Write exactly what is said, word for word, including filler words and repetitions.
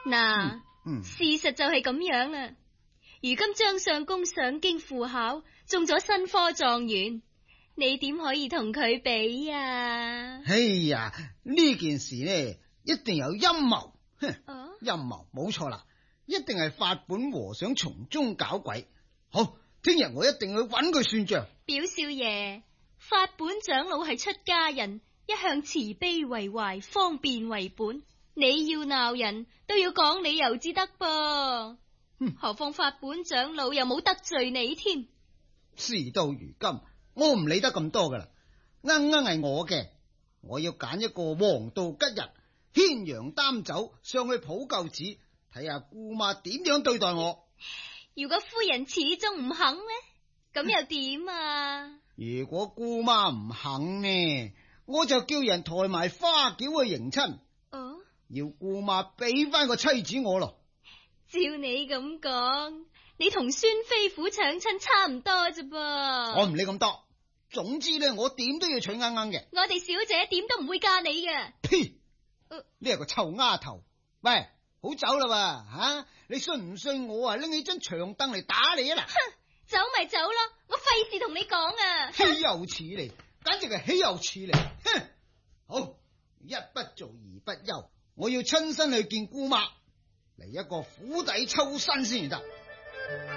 嗱、 嗯嗯事實就係咁樣啦。如今張相公上京赴考，中咗新科狀元，你點可以同佢比啊？ 哎呀，呢件事呢，一定有陰謀。哼， 啊陰謀冇錯啦，一定係法本和尚從中搞鬼。好，聽日我一定去揾佢算賬。 表少爺，法本長老係出家人，一向慈悲為懷，方便為本。你要鬧人都要講理由至得噃。 哼何況法本長老又冇得罪你添。 事到如今，我唔理得咁多噶啦，啱啱係我嘅，我要揀一個黃道吉日，牽羊擔酒上去普救寺，睇下姑媽點樣對待我。 如果夫人始終唔肯呢，咁又點啊？ 如果姑媽唔肯呢，我就叫人抬埋花轎去迎親， 哦， 要姑媽俾翻個妻子我咯。 照你咁講，你同孫飛虎搶親差唔多啫噃。 我唔理咁多，總之咧，我點都要娶啱啱嘅。 我哋小姐點都唔會嫁你嘅。 呸！ 呃呢係個臭丫頭，喂，好走啦喎，吓、啊、你信唔信我啊拎起張長凳嚟打你啊嗱！ 哼，走咪走咯，我費事同你講啊！ 豈有此理，簡直係豈有此理！哼，好，一不做二不休，我要親身去見姑媽，嚟一個釜底抽薪先得。